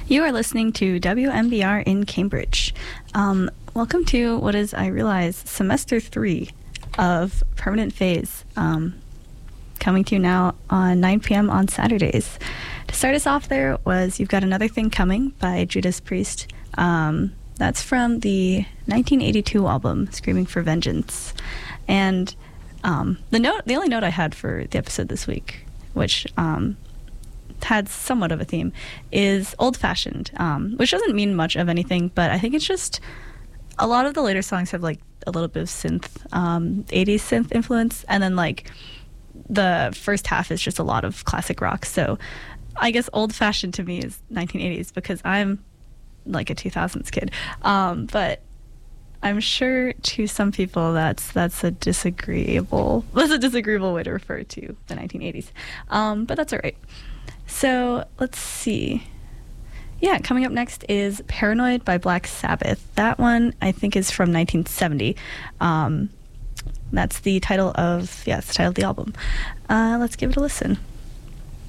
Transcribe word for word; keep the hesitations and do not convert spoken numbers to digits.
You are listening to W M B R in Cambridge. Um, welcome to what is, I realize, semester three of Permanent Phase, um, coming to you now on nine p.m. on Saturdays. To start us off there was You've Got Another Thing Coming by Judas Priest. Um, that's from the nineteen eighty-two album, Screaming for Vengeance. And um, the note, the only note I had for the episode this week, which um, had somewhat of a theme, is old-fashioned, um, which doesn't mean much of anything, but I think it's just a lot of the later songs have like a little bit of synth, um, eighties synth influence, and then like the first half is just a lot of classic rock. So I guess old-fashioned to me is nineteen eighties because I'm like a two thousands kid, um, but I'm sure to some people that's that's a disagreeable that's a disagreeable way to refer to the nineteen eighties, um, but that's all right. So let's see. Yeah, coming up next is Paranoid by Black Sabbath. That one I think is from nineteen seventy. Um, that's the title of yeah, it's the title of the album. Uh, let's give it a listen.